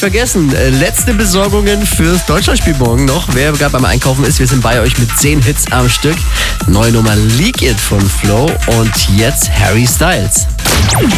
vergessen, letzte Besorgungen fürs Deutschlandspiel morgen noch. Wer gerade beim Einkaufen ist, wir sind bei euch mit 10 Hits am Stück. Neue Nummer Leak It von Flo und jetzt Harry Styles.